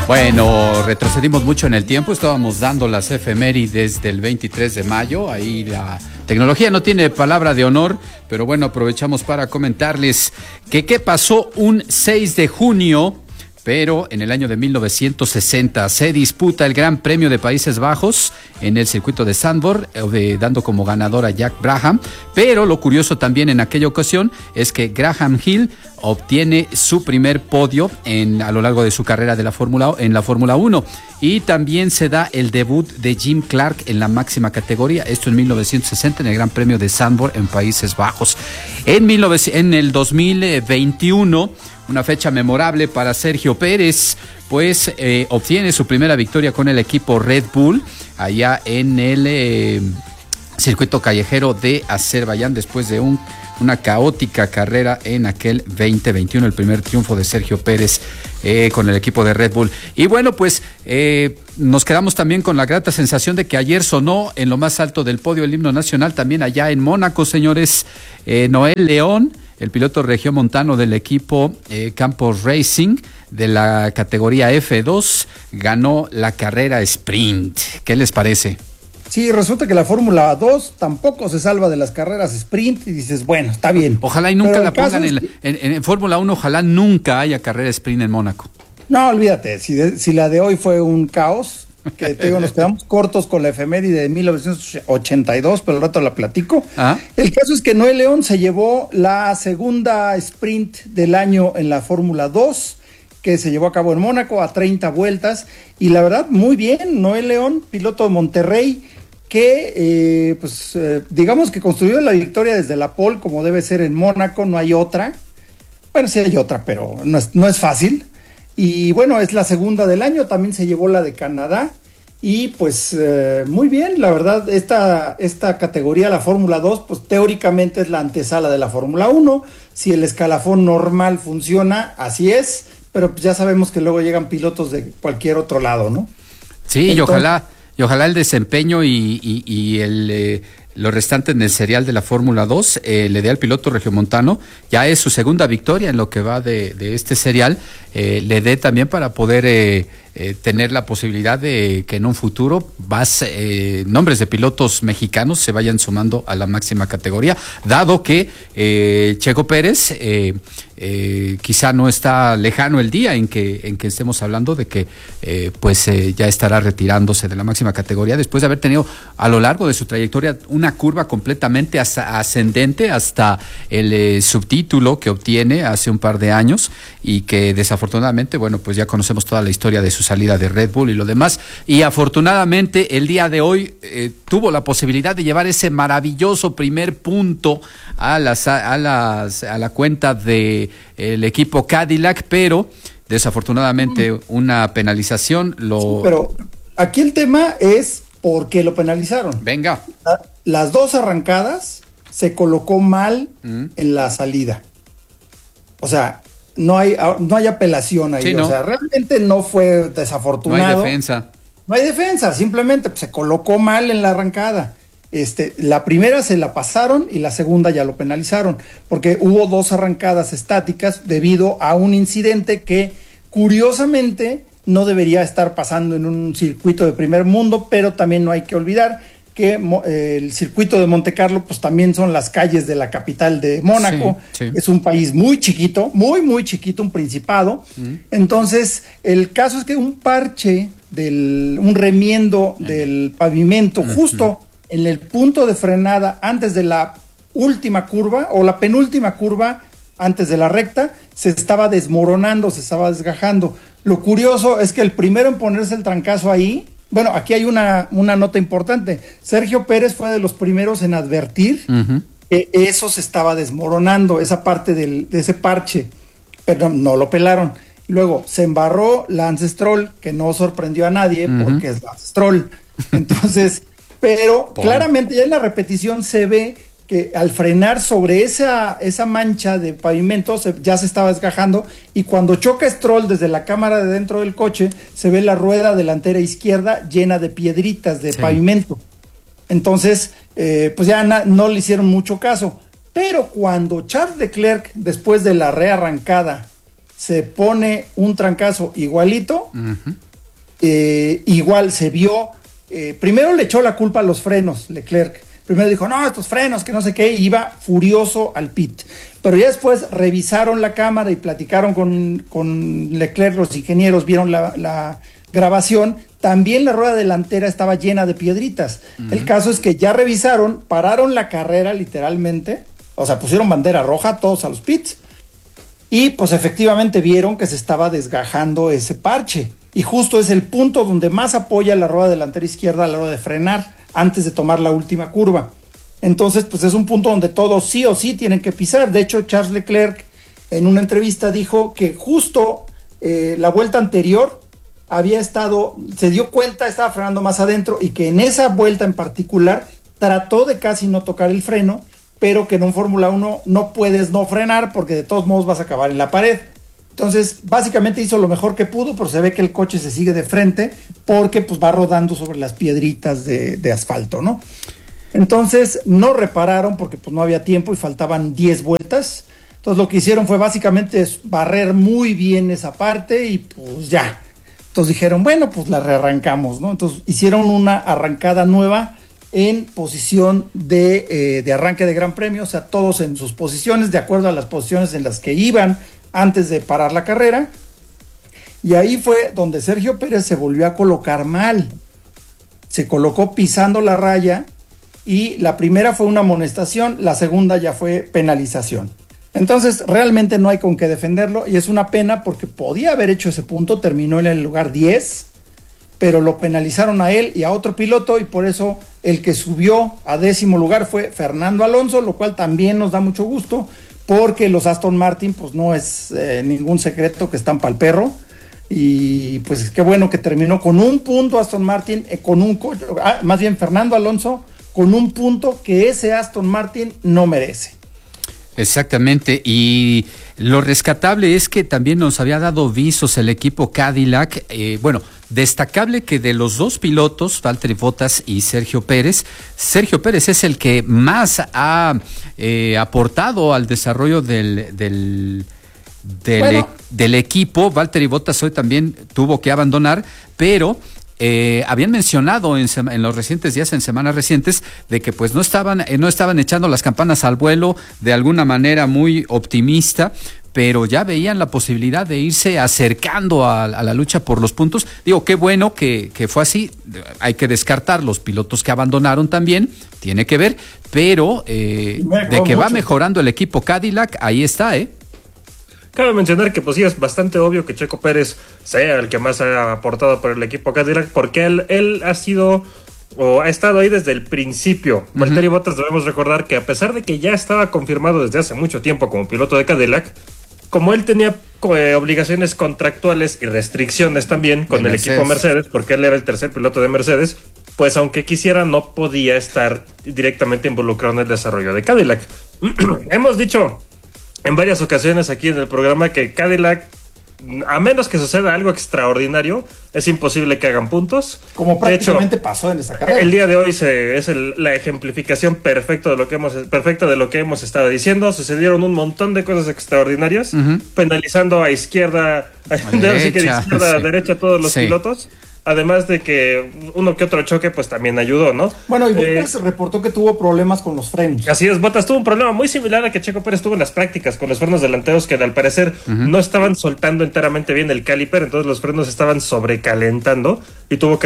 Bueno, retrocedimos mucho en el tiempo, estábamos dando las efemérides del 23 de mayo, ahí la tecnología no tiene palabra de honor, pero bueno, aprovechamos para comentarles que qué pasó un 6 de junio, pero en el año de 1960 se disputa el Gran Premio de Países Bajos en el circuito de Zandvoort, dando como ganador a Jack Brabham, pero lo curioso también en aquella ocasión es que Graham Hill obtiene su primer podio a lo largo de su carrera de la Fórmula 1 y también se da el debut de Jim Clark en la máxima categoría, esto en 1960 en el Gran Premio de Zandvoort en Países Bajos. En el 2021, una fecha memorable para Sergio Pérez, pues obtiene su primera victoria con el equipo Red Bull allá en el circuito callejero de Azerbaiyán después de una caótica carrera en aquel 2021, el primer triunfo de Sergio Pérez con el equipo de Red Bull. Y bueno, pues nos quedamos también con la grata sensación de que ayer sonó en lo más alto del podio el himno nacional, también allá en Mónaco, señores. Noel León, el piloto regiomontano del equipo Campos Racing de la categoría F2, ganó la carrera sprint. ¿Qué les parece? Sí, resulta que la Fórmula 2 tampoco se salva de las carreras sprint y dices, bueno, está bien. Ojalá y nunca la pongan en Fórmula 1, ojalá nunca haya carrera sprint en Mónaco. No, olvídate, si la de hoy fue un caos, que te digo, nos quedamos cortos con la efeméride de 1982, pero al rato la platico. El caso es que Noel León se llevó la segunda sprint del año en la Fórmula 2, que se llevó a cabo en Mónaco a 30 vueltas, y la verdad, muy bien, Noel León, piloto de Monterrey, que digamos que construyó la victoria desde la pole, como debe ser en Mónaco, no hay otra. Bueno, sí hay otra, pero no es fácil. Y bueno, es la segunda del año, también se llevó la de Canadá. Y pues muy bien, la verdad, esta categoría, la Fórmula 2, pues teóricamente es la antesala de la Fórmula 1. Si el escalafón normal funciona, así es, pero pues ya sabemos que luego llegan pilotos de cualquier otro lado, ¿no? Sí, entonces, y ojalá el desempeño y lo restante en el serial de la Fórmula 2 le dé al piloto regiomontano, ya es su segunda victoria en lo que va de este serial, le dé también para poder tener la posibilidad de que en un futuro nombres de pilotos mexicanos se vayan sumando a la máxima categoría, dado que Checo Pérez quizá no está lejano el día en que estemos hablando de que ya estará retirándose de la máxima categoría después de haber tenido a lo largo de su trayectoria una curva completamente ascendente hasta el subtítulo que obtiene hace un par de años y que desafortunadamente, bueno, pues ya conocemos toda la historia de su salida de Red Bull y lo demás, y afortunadamente el día de hoy tuvo la posibilidad de llevar ese maravilloso primer punto a la cuenta de el equipo Cadillac, pero desafortunadamente una penalización Sí, pero aquí el tema es por qué lo penalizaron. Venga. Las dos arrancadas se colocó mal en la salida. O sea, no hay apelación ahí. Sí, ¿no? O sea, realmente no fue desafortunado. No hay defensa. No hay defensa, simplemente se colocó mal en la arrancada. La primera se la pasaron y la segunda ya lo penalizaron, porque hubo dos arrancadas estáticas debido a un incidente que curiosamente no debería estar pasando en un circuito de primer mundo, pero también no hay que olvidar que el circuito de Monte Carlo pues también son las calles de la capital de Mónaco. Sí. Es un país muy chiquito, muy chiquito, un principado. Entonces el caso es que un parche un remiendo del pavimento justo en el punto de frenada antes de la última curva o la penúltima curva antes de la recta se estaba desmoronando, se estaba desgajando. Lo curioso es que el primero en ponerse el trancazo ahí, bueno, aquí hay una nota importante. Sergio Pérez fue de los primeros en advertir que eso se estaba desmoronando, esa parte de ese parche, pero no lo pelaron. Luego se embarró Lance Stroll, que no sorprendió a nadie porque es Lance Stroll. Entonces, pero claramente ya en la repetición se ve que al frenar sobre esa mancha de pavimento ya se estaba desgajando, y cuando choca Stroll desde la cámara de dentro del coche se ve la rueda delantera izquierda llena de piedritas de pavimento. Entonces pues ya no le hicieron mucho caso, pero cuando Charles Leclerc, después de la rearrancada, se pone un trancazo igualito. Igual se vio, primero le echó la culpa a los frenos Leclerc. Primero dijo, no, estos frenos, que no sé qué, y iba furioso al pit. Pero ya después revisaron la cámara y platicaron con Leclerc, los ingenieros vieron la grabación. También la rueda delantera estaba llena de piedritas. El caso es que ya revisaron, pararon la carrera literalmente, o sea, pusieron bandera roja todos a los pits, y pues efectivamente vieron que se estaba desgajando ese parche. Y justo es el punto donde más apoya la rueda delantera izquierda a la hora de frenar, antes de tomar la última curva. Entonces, pues es un punto donde todos sí o sí tienen que pisar. De hecho, Charles Leclerc en una entrevista dijo que justo la vuelta anterior se dio cuenta, estaba frenando más adentro, y que en esa vuelta en particular trató de casi no tocar el freno, pero que en un Fórmula 1 no puedes no frenar porque de todos modos vas a acabar en la pared. Entonces, básicamente hizo lo mejor que pudo, pero se ve que el coche se sigue de frente porque pues va rodando sobre las piedritas de asfalto, ¿no? Entonces, no repararon porque pues no había tiempo y faltaban 10 vueltas. Entonces, lo que hicieron fue básicamente barrer muy bien esa parte y pues ya. Entonces dijeron, bueno, pues la rearrancamos, ¿no? Entonces, hicieron una arrancada nueva en posición de arranque de Gran Premio, o sea, todos en sus posiciones, de acuerdo a las posiciones en las que iban antes de parar la carrera. Y ahí fue donde Sergio Pérez se volvió a colocar mal. Se colocó pisando la raya y la primera fue una amonestación, la segunda ya fue penalización. Entonces realmente no hay con qué defenderlo y es una pena porque podía haber hecho ese punto, terminó en el lugar 10, pero lo penalizaron a él y a otro piloto y por eso el que subió a 10º lugar fue Fernando Alonso, lo cual también nos da mucho gusto porque los Aston Martin pues no es ningún secreto que están pa'l perro. Y pues qué bueno que terminó con un punto Aston Martin, más bien Fernando Alonso, con un punto que ese Aston Martin no merece. Exactamente, y lo rescatable es que también nos había dado visos el equipo Cadillac, destacable que de los dos pilotos, Valtteri Bottas y Sergio Pérez es el que más ha aportado al desarrollo del equipo. Valtteri Bottas hoy también tuvo que abandonar, pero habían mencionado en los recientes días, en semanas recientes, de que pues no estaban echando las campanas al vuelo de alguna manera muy optimista, pero ya veían la posibilidad de irse acercando a la lucha por los puntos. Digo, qué bueno que fue así. Hay que descartar los pilotos que abandonaron también, tiene que ver, pero de que va mejorando el equipo Cadillac, ahí está, Cabe mencionar que pues sí es bastante obvio que Checo Pérez sea el que más ha aportado por el equipo Cadillac, porque él ha sido o ha estado ahí desde el principio. Valtteri Bottas, debemos recordar que a pesar de que ya estaba confirmado desde hace mucho tiempo como piloto de Cadillac, como él tenía obligaciones contractuales y restricciones también con el equipo Mercedes, porque él era el tercer piloto de Mercedes, pues aunque quisiera no podía estar directamente involucrado en el desarrollo de Cadillac. Hemos dicho en varias ocasiones aquí en el programa que Cadillac, a menos que suceda algo extraordinario, es imposible que hagan puntos. Como prácticamente pasó en esta carrera. El día de hoy es la ejemplificación perfecta de lo que hemos estado diciendo. Sucedieron un montón de cosas extraordinarias, penalizando a izquierda, a derecha a todos los pilotos. Además de que uno que otro choque pues también ayudó, ¿no? Bueno, y Bottas reportó que tuvo problemas con los frenos. Así es, Bottas tuvo un problema muy similar a que Checo Pérez tuvo en las prácticas con los frenos delanteros, que al parecer no estaban soltando enteramente bien el caliper, entonces los frenos estaban sobrecalentando y tuvo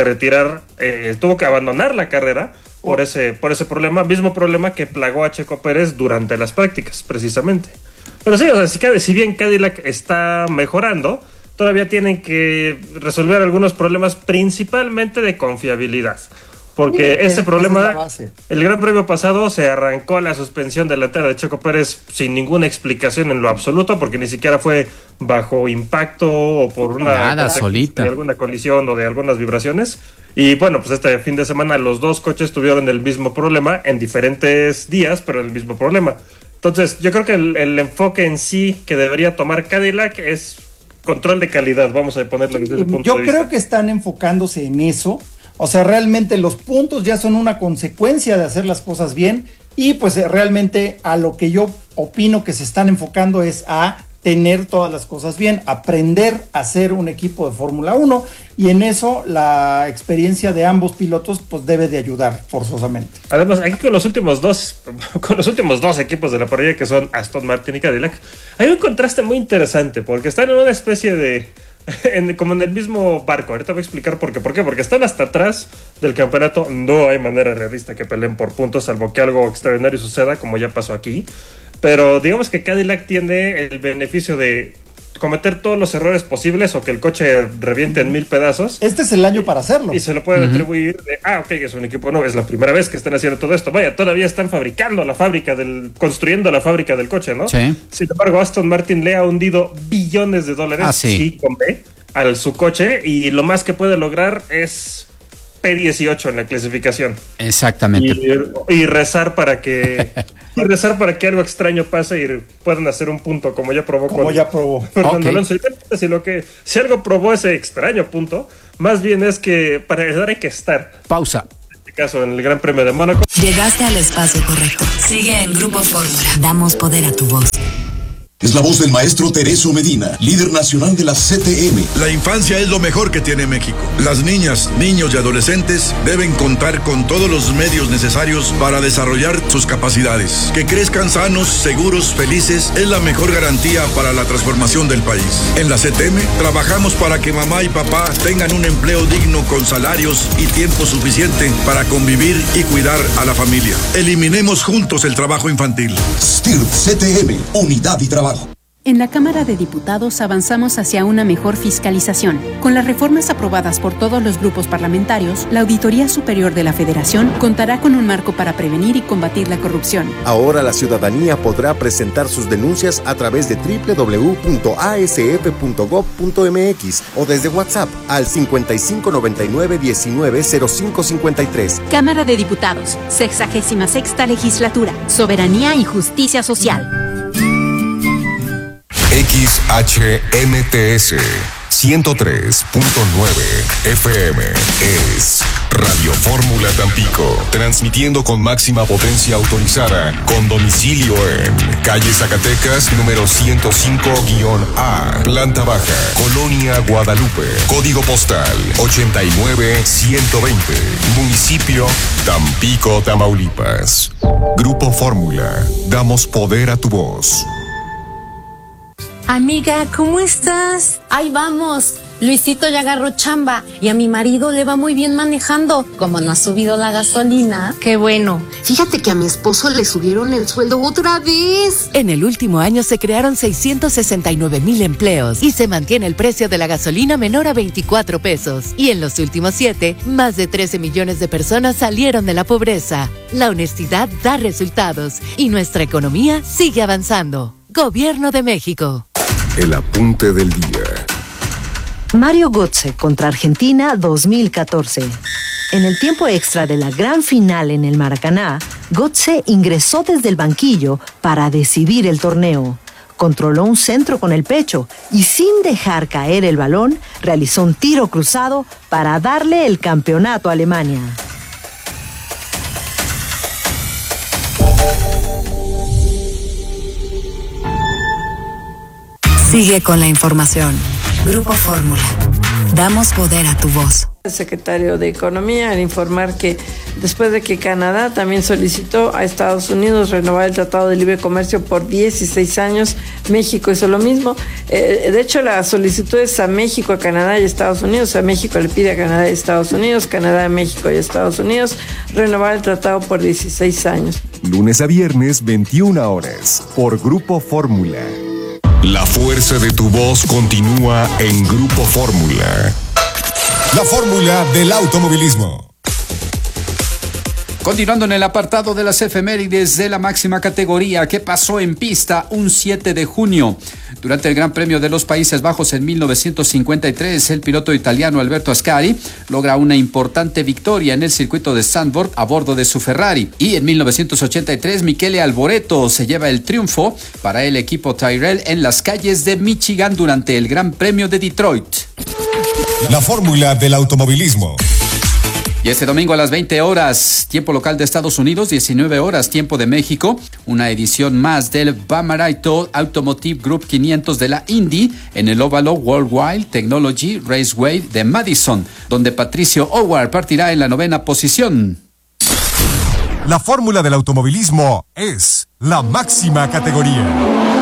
que abandonar la carrera por ese problema, mismo problema que plagó a Checo Pérez durante las prácticas, precisamente. Pero sí, o sea, si bien Cadillac está mejorando, todavía tienen que resolver algunos problemas, principalmente de confiabilidad. Porque ese problema, el Gran Premio pasado se arrancó la suspensión delantera de Checo Pérez sin ninguna explicación en lo absoluto, porque ni siquiera fue bajo impacto o por solita, de alguna colisión o de algunas vibraciones. Y bueno, pues este fin de semana los dos coches tuvieron el mismo problema en diferentes días, pero el mismo problema. Entonces, yo creo que el enfoque en sí que debería tomar Cadillac es control de calidad, vamos a ponerlo desde ese punto de vista. Yo creo que están enfocándose en eso. O sea, realmente los puntos ya son una consecuencia de hacer las cosas bien y pues realmente a lo que yo opino que se están enfocando es a tener todas las cosas bien, aprender a ser un equipo de Fórmula 1, y en eso la experiencia de ambos pilotos pues debe de ayudar forzosamente. Además, aquí con los últimos dos equipos de la parrilla, que son Aston Martin y Cadillac, hay un contraste muy interesante, porque están en una especie de como en el mismo barco. Ahorita voy a explicar por qué. Porque están hasta atrás del campeonato. No hay manera realista que peleen por puntos, salvo que algo extraordinario suceda, como ya pasó aquí. Pero digamos que Cadillac tiene el beneficio de cometer todos los errores posibles o que el coche reviente en 1000 pedazos. Este es el año para hacerlo. Y se lo pueden atribuir de, ok, es un equipo nuevo, es la primera vez que están haciendo todo esto. Vaya, todavía están construyendo la fábrica del coche, ¿no? Sí. Sin embargo, Aston Martin le ha hundido billones de dólares, sí, con B, a su coche, y lo más que puede lograr es P18 en la clasificación. Exactamente. Y rezar para que algo extraño pase y puedan hacer un punto, como ya probó Fernando Alonso. Si algo probó ese extraño punto, más bien es que para ayudar hay que estar. Pausa. En este caso, en el Gran Premio de Mónaco. Llegaste al espacio correcto. Sigue en Grupo Fórmula. Damos poder a tu voz. Es la voz del maestro Teresio Medina, líder nacional de la CTM. La infancia es lo mejor que tiene México. Las niñas, niños y adolescentes deben contar con todos los medios necesarios para desarrollar sus capacidades. Que crezcan sanos, seguros, felices es la mejor garantía para la transformación del país. En la CTM trabajamos para que mamá y papá tengan un empleo digno con salarios y tiempo suficiente para convivir y cuidar a la familia. Eliminemos juntos el trabajo infantil. STIRT CTM, unidad y trabajo. En la Cámara de Diputados avanzamos hacia una mejor fiscalización. Con las reformas aprobadas por todos los grupos parlamentarios, la Auditoría Superior de la Federación contará con un marco para prevenir y combatir la corrupción. Ahora la ciudadanía podrá presentar sus denuncias a través de www.asf.gov.mx o desde WhatsApp al 5599-190553. Cámara de Diputados, 66ª Legislatura, Soberanía y Justicia Social. XHMTS 103.9 FM es Radio Fórmula Tampico, transmitiendo con máxima potencia autorizada, con domicilio en calle Zacatecas, número 105-A, planta baja, Colonia Guadalupe, código postal 89120, municipio Tampico, Tamaulipas. Grupo Fórmula, damos poder a tu voz. Amiga, ¿cómo estás? Ahí vamos. Luisito ya agarró chamba y a mi marido le va muy bien manejando. Como no ha subido la gasolina. Qué bueno. Fíjate que a mi esposo le subieron el sueldo otra vez. En el último año se crearon 669,000 empleos y se mantiene el precio de la gasolina menor a 24 pesos. Y en los últimos 7, más de 13 millones de personas salieron de la pobreza. La honestidad da resultados y nuestra economía sigue avanzando. Gobierno de México. El apunte del día. Mario Götze contra Argentina 2014. En el tiempo extra de la gran final en el Maracaná, Götze ingresó desde el banquillo para decidir el torneo. Controló un centro con el pecho y sin dejar caer el balón, realizó un tiro cruzado para darle el campeonato a Alemania. Sigue con la información. Grupo Fórmula. Damos poder a tu voz. El secretario de Economía al informar que después de que Canadá también solicitó a Estados Unidos renovar el Tratado de Libre Comercio por 16 años, México hizo lo mismo. De hecho, la solicitud es a México, a Canadá y a Estados Unidos. A México le pide a Canadá y Estados Unidos, Canadá, México y Estados Unidos renovar el tratado por 16 años. Lunes a viernes, 21 horas, por Grupo Fórmula. La fuerza de tu voz continúa en Grupo Fórmula. La fórmula del automovilismo. Continuando en el apartado de las efemérides de la máxima categoría, ¿qué pasó en pista un 7 de junio? Durante el Gran Premio de los Países Bajos en 1953, el piloto italiano Alberto Ascari logra una importante victoria en el circuito de Zandvoort a bordo de su Ferrari. Y en 1983, Michele Alboreto se lleva el triunfo para el equipo Tyrrell en las calles de Michigan durante el Gran Premio de Detroit. La fórmula del automovilismo. Y este domingo a las 20 horas, tiempo local de Estados Unidos, 19 horas, tiempo de México, una edición más del Bamaraito Automotive Group 500 de la Indy en el óvalo Worldwide Technology Raceway de Madison, donde Patricio Howard partirá en la 9ª posición. La fórmula del automovilismo es la máxima categoría.